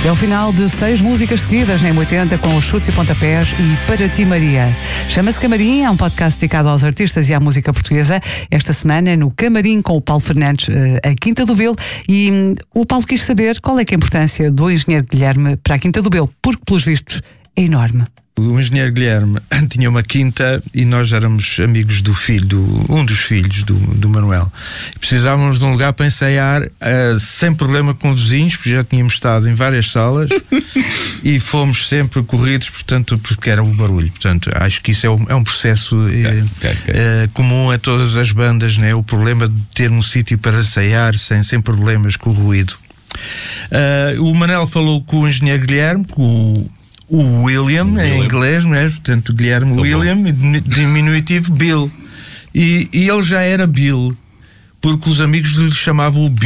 É o final de 6 músicas seguidas na M80 com os chutes e pontapés e Para Ti Maria. Chama-se Camarim, é um podcast dedicado aos artistas e à música portuguesa. Esta semana no Camarim com o Paulo Fernandes, a Quinta do Bilo. E o Paulo quis saber qual é que é a importância do engenheiro Guilherme para a Quinta do Bilo, porque pelos vistos é enorme. O engenheiro Guilherme tinha uma quinta e nós éramos amigos do filho, um dos filhos do Manuel. Precisávamos de um lugar para ensaiar sem problema com vizinhos, porque já tínhamos estado em várias salas e fomos sempre corridos, portanto, porque era o barulho. Portanto, acho que isso é um processo comum a todas as bandas, né? O problema de ter um sítio para ensaiar sem problemas com o ruído. O Manuel falou com o engenheiro Guilherme, com o William, em inglês, não é? Portanto, Guilherme William, diminutivo Bill. E ele já era Bill, porque os amigos lhe chamavam o Bill.